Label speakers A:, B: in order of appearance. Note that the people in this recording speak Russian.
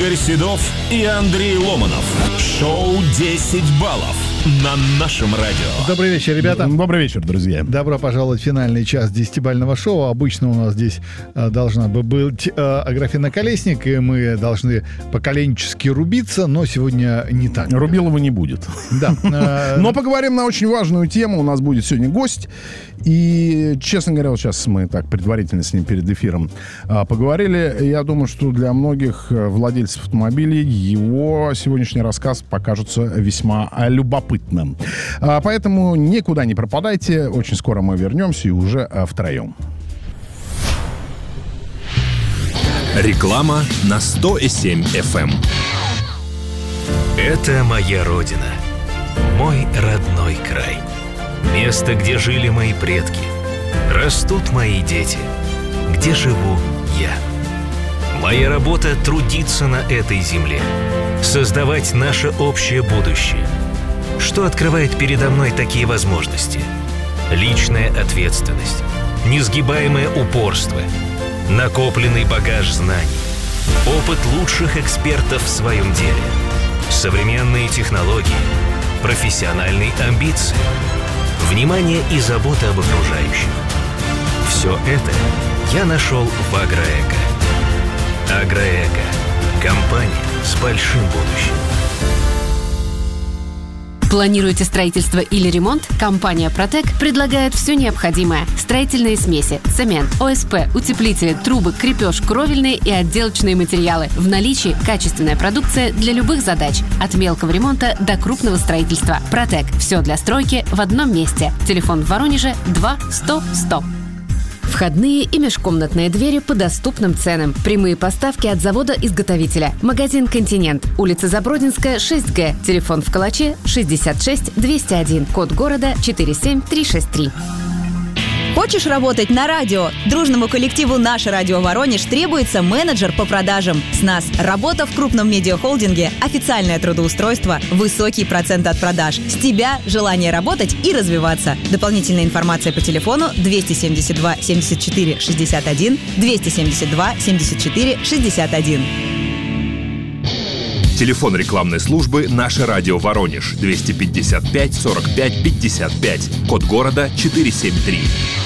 A: Игорь Седов и Андрей Ломанов. Шоу «10 баллов» на нашем радио.
B: Добрый вечер, ребята.
C: Добрый вечер, друзья.
B: Добро пожаловать в финальный час 10-бального шоу. Обычно у нас здесь должна бы быть Аграфена Колесник, и мы должны поколенчески рубиться, но сегодня не так.
C: Рубилова не будет.
B: Да.
C: Но поговорим на очень важную тему. У нас будет сегодня гость. И, честно говоря, вот сейчас мы так предварительно с ним перед эфиром поговорили. Я думаю, что для многих владельцев автомобилей его сегодняшний рассказ покажется весьма любопытным. Поэтому никуда не пропадайте. Очень скоро мы вернемся и уже втроем.
A: Реклама на 100,7 FM.
D: Это моя родина. Мой родной край. Место, где жили мои предки. Растут мои дети. Где живу я. Моя работа — трудиться на этой земле. Создавать наше общее будущее. Что открывает передо мной такие возможности? Личная ответственность, несгибаемое упорство, накопленный багаж знаний, опыт лучших экспертов в своем деле, современные технологии, профессиональные амбиции, внимание и забота об окружающих. Все это я нашел в Агроэко. Агроэко. Компания с большим будущим.
E: Планируете строительство или ремонт? Компания «Протек» предлагает все необходимое. Строительные смеси, цемент, ОСП, утеплители, трубы, крепеж, кровельные и отделочные материалы. В наличии качественная продукция для любых задач. От мелкого ремонта до крупного строительства. «Протек» – все для стройки в одном месте. Телефон в Воронеже 2 100 100. Входные и межкомнатные двери по доступным ценам. Прямые поставки от завода-изготовителя. Магазин «Континент». Улица Забродинская, 6Г. Телефон в Калаче 66 201. Код города 47363.
F: Хочешь работать на радио? Дружному коллективу «Наше радио Воронеж» требуется менеджер по продажам. С нас работа в крупном медиахолдинге, официальное трудоустройство, высокий процент от продаж. С тебя желание работать и развиваться. Дополнительная информация по телефону 272 74 61 272 74 61.
A: Телефон рекламной службы «Наше радио Воронеж» 255 45 55. Код города 473.